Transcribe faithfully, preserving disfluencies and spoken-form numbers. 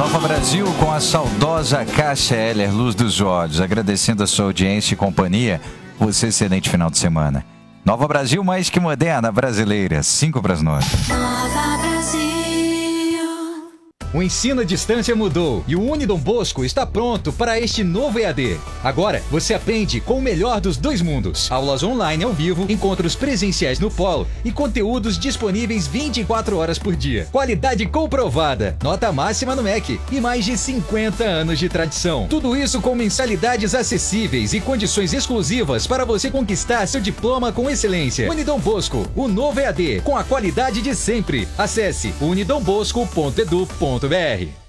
Nova Brasil com a saudosa Cássia Eller, luz dos olhos. Agradecendo a sua audiência e companhia. Você excelente final de semana. Nova Brasil mais que moderna, brasileira. Cinco para as nove. Nova Brasil. O ensino à distância mudou e o Unidom Bosco está pronto para este novo E A D. Agora, você aprende com o melhor dos dois mundos. Aulas online ao vivo, encontros presenciais no polo e conteúdos disponíveis vinte e quatro horas por dia. Qualidade comprovada, nota máxima no M E C e mais de cinquenta anos de tradição. Tudo isso com mensalidades acessíveis e condições exclusivas para você conquistar seu diploma com excelência. Unidom Bosco, o novo E A D, com a qualidade de sempre. Acesse unidombosco ponto edu ponto br.